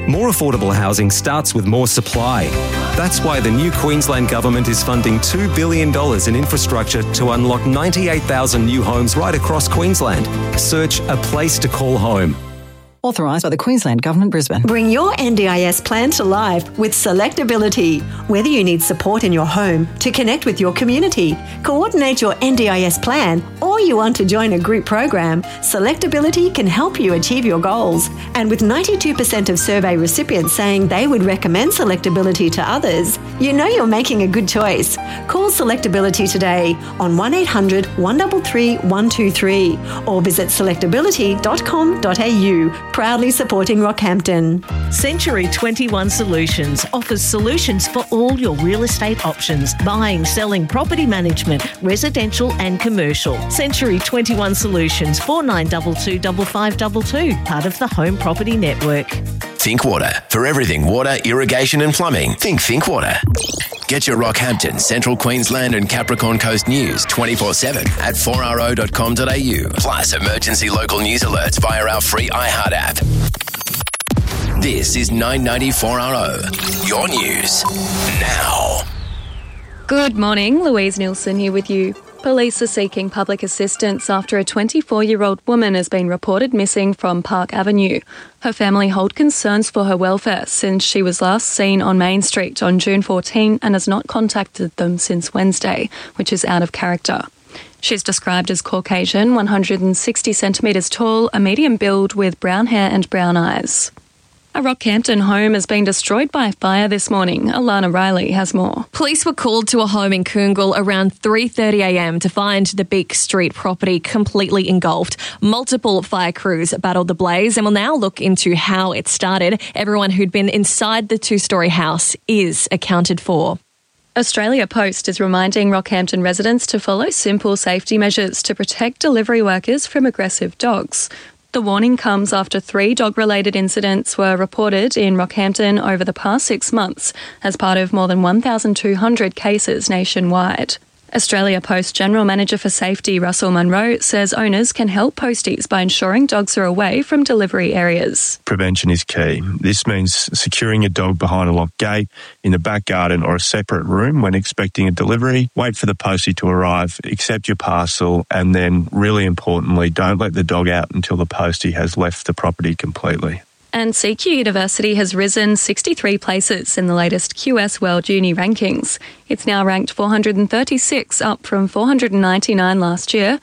More affordable housing starts with more supply. That's why the new Queensland Government is funding $2 billion in infrastructure to unlock 98,000 new homes right across Queensland. Search A Place to Call Home. Authorised by the Queensland Government, Brisbane. Bring your NDIS plan to life with Selectability. Whether you need support in your home, to connect with your community, coordinate your NDIS plan, or you want to join a group program, Selectability can help you achieve your goals. And with 92% of survey recipients saying they would recommend Selectability to others, you know you're making a good choice. Call Selectability today on 1800 133 123 or visit selectability.com.au. Proudly supporting Rockhampton. Century 21 Solutions offers solutions for all your real estate options: buying, selling, property management, residential and commercial. Century 21 Solutions, 4922 5522, part of the Home Property Network. ThinkWater. For everything water, irrigation and plumbing, think ThinkWater. Get your Rockhampton, Central Queensland and Capricorn Coast news 24/7 at 4RO.com.au. Plus emergency local news alerts via our free iHeart app. This is 994RO. Your news now. Good morning, Louise Nielsen here with you. Police are seeking public assistance after a 24-year-old woman has been reported missing from Park Avenue. Her family hold concerns for her welfare since she was last seen on Main Street on June 14 and has not contacted them since Wednesday, which is out of character. She's described as Caucasian, 160 centimetres tall, a medium build with brown hair and brown eyes. A Rockhampton home has been destroyed by a fire this morning. Alana Riley has more. Police were called to a home in Coongal around 3:30am to find the Beak Street property completely engulfed. Multiple fire crews battled the blaze and will now look into how it started. Everyone who'd been inside the two-storey house is accounted for. Australia Post is reminding Rockhampton residents to follow simple safety measures to protect delivery workers from aggressive dogs. The warning comes after 3 dog-related incidents were reported in Rockhampton over the past 6 months as part of more than 1,200 cases nationwide. Australia Post General Manager for Safety Russell Munro says owners can help posties by ensuring dogs are away from delivery areas. Prevention is key. This means securing a dog behind a locked gate, in the back garden or a separate room when expecting a delivery. Wait for the postie to arrive, accept your parcel, and then, really importantly, don't let the dog out until the postie has left the property completely. And CQ University has risen 63 places in the latest QS World Uni rankings. It's now ranked 436, up from 499 last year.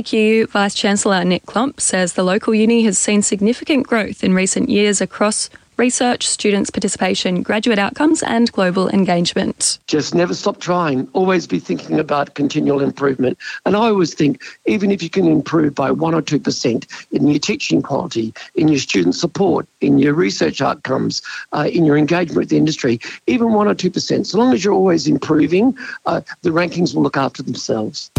CQ Vice-Chancellor Nick Klump says the local uni has seen significant growth in recent years across research, students' participation, graduate outcomes and global engagement. Just never stop trying. Always be thinking about continual improvement. And I always think, even if you can improve by 1 or 2% in your teaching quality, in your student support, in your research outcomes, in your engagement with the industry, even 1 or 2%, so long as you're always improving, the rankings will look after themselves.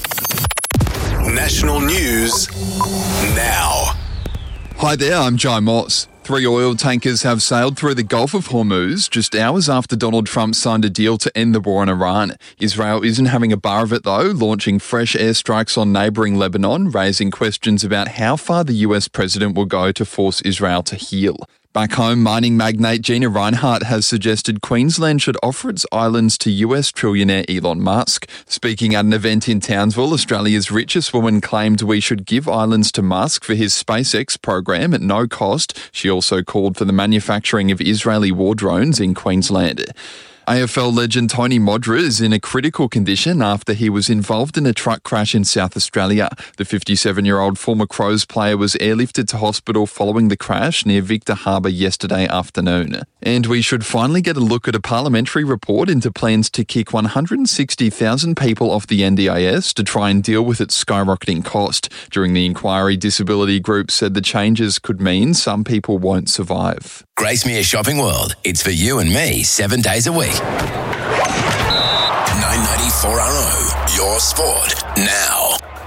National news now. Hi there, I'm Jai Moss. 3 oil tankers have sailed through the Gulf of Hormuz just hours after Donald Trump signed a deal to end the war in Iran. Israel isn't having a bar of it though, launching fresh airstrikes on neighbouring Lebanon, raising questions about how far the US president will go to force Israel to heal. Back home, mining magnate Gina Rinehart has suggested Queensland should offer its islands to US trillionaire Elon Musk. Speaking at an event in Townsville, Australia's richest woman claimed we should give islands to Musk for his SpaceX program at no cost. She also called for the manufacturing of Israeli war drones in Queensland. AFL legend Tony Modra is in a critical condition after he was involved in a truck crash in South Australia. The 57-year-old former Crows player was airlifted to hospital following the crash near Victor Harbour yesterday afternoon. And we should finally get a look at a parliamentary report into plans to kick 160,000 people off the NDIS to try and deal with its skyrocketing cost. During the inquiry, disability groups said the changes could mean some people won't survive. Gracemere Shopping World. It's for you and me 7 days a week. 994RO. Your sport now.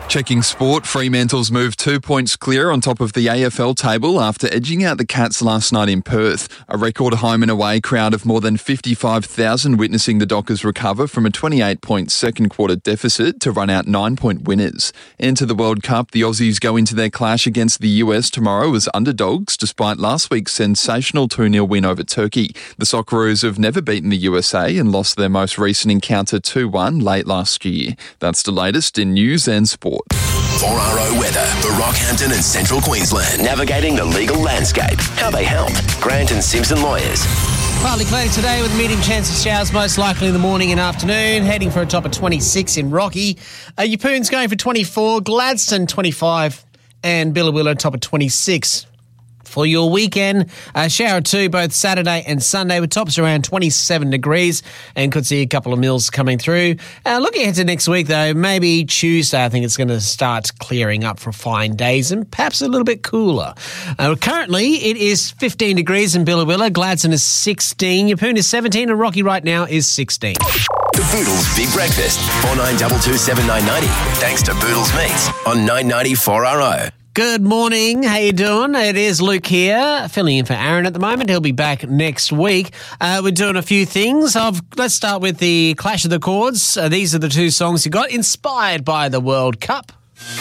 Checking sport, Fremantle's moved 2 points clear on top of the AFL table after edging out the Cats last night in Perth. A record home and away crowd of more than 55,000 witnessing the Dockers recover from a 28-point second quarter deficit to run out 9-point winners. Into the World Cup, the Aussies go into their clash against the US tomorrow as underdogs despite last week's sensational 2-0 win over Turkey. The Socceroos have never beaten the USA and lost their most recent encounter 2-1 late last year. That's the latest in news and sport. 4RO weather for Rockhampton and Central Queensland. Navigating the legal landscape. How they help. Grant and Simpson Lawyers. Partly cloudy today with a medium chance of showers, most likely in the morning and afternoon. Heading for a top of 26 in Rocky. Yapoon's going for 24, Gladstone 25, and Billawilla top of 26. For your weekend, a shower or two both Saturday and Sunday with tops around 27 degrees and could see a couple of mils coming through. Looking ahead to next week, though, maybe Tuesday, I think it's going to start clearing up for fine days and perhaps a little bit cooler. Currently, it is 15 degrees in Billawilla. Gladstone is 16. Yapoon is 17 and Rocky right now is 16. The Boodles Big Breakfast, 4922 7990. Thanks to Boodles Meats on 990 4RO. Good morning. How you doing? It is Luke here, filling in for Aaron at the moment. He'll be back next week. We're doing a few things. Let's start with the Clash of the Chords. These are the two songs you got, inspired by the World Cup.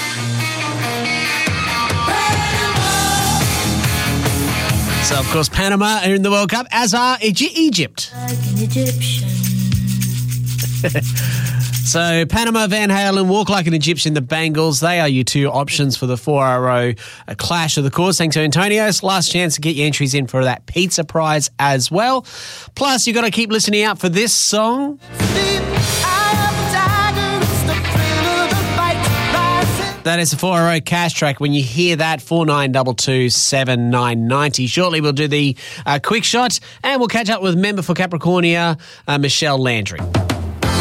So, of course, Panama are in the World Cup, as are Egypt. Like an Egyptian. So, Panama, Van Halen, Walk Like an Egyptian, the Bangles, they are your two options for the 4RO Clash of the Chords. Thanks to Antonio's. Last chance to get your entries in for that pizza prize as well. Plus, you've got to keep listening out for this song. That is the 4RO cash track. When you hear that, 4922 7990. Shortly, we'll do the quick shot and we'll catch up with member for Capricornia, Michelle Landry.